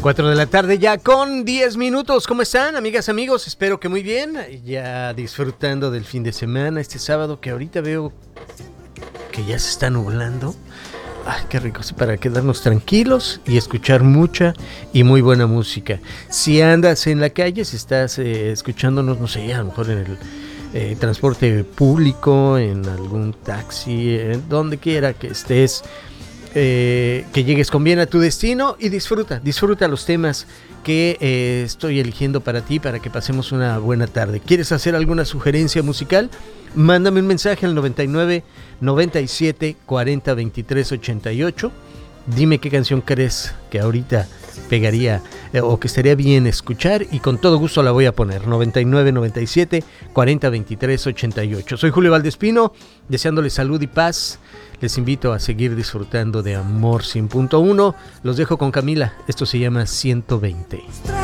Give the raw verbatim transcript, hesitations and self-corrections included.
cuatro de la tarde ya con diez minutos. ¿Cómo están, amigas, amigos? Espero que muy bien. Ya disfrutando del fin de semana, este sábado que ahorita veo que ya se está nublando. Ay, qué rico, para quedarnos tranquilos y escuchar mucha y muy buena música. Si andas en la calle, si estás eh, escuchándonos, no sé, a lo mejor en el eh, transporte público, en algún taxi, en donde quiera que estés, eh, que llegues con bien a tu destino y disfruta, disfruta los temas que eh, estoy eligiendo para ti, para que pasemos una buena tarde. ¿Quieres hacer alguna sugerencia musical? Mándame un mensaje al noventa y nueve, noventa y siete, cuarenta, veintitrés, ochenta y ocho. Dime qué canción crees que ahorita pegaría eh, o que estaría bien escuchar y con todo gusto la voy a poner. noventa y nueve, noventa y siete, cuarenta, veintitrés, ochenta y ocho. Soy Julio Valdespino, deseándoles salud y paz. Les invito a seguir disfrutando de Amor cien punto uno. Los dejo con Camila. Esto se llama ciento veinte.